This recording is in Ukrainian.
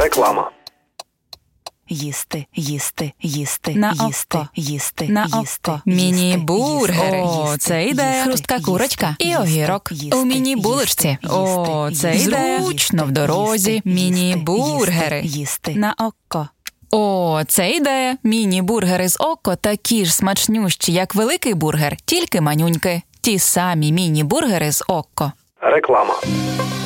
Реклама. Їсти, їсти, їсти, На їсти, око. їсти, На їсти, око. Міні-бургери. їсти, О, це ідея. Хрустка курочка і огірок. У міні-булочці. О, це ідея. Зручно в дорозі. Міні-бургери. Їсти. На око. О, це ідея. Міні-бургери з око такі ж смачнющі, як великий бургер, тільки манюньки. Ті самі міні-бургери з око. Реклама.